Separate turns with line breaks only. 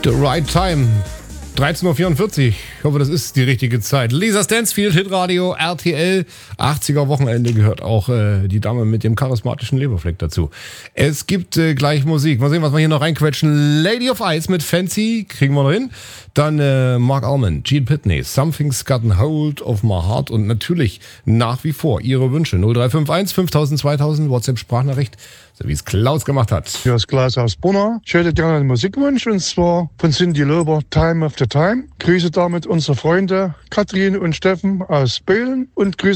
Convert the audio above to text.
The Right Time. 13.44 Uhr. Ich hoffe, das ist die richtige Zeit. Lisa Stansfield, Hitradio, RTL. 80er Wochenende gehört auch die Dame mit dem charismatischen Leberfleck dazu. Es gibt gleich Musik. Mal sehen, was wir hier noch reinquetschen. Lady of Ice mit Fancy. Kriegen wir noch hin. Dann Mark Almond, Gene Pitney, Something's Gotten Hold of My Heart. Und natürlich nach wie vor Ihre Wünsche. 0351 5000 2000 WhatsApp-Sprachnachricht. So wie es Klaus gemacht hat.
Hier ist Klaus aus Brunner. Ich hätte gerne einen Musikwunsch und zwar von Cyndi Lauper, Time After Time. Grüße damit unsere Freunde Katrin und Steffen aus Böhlen und Grüße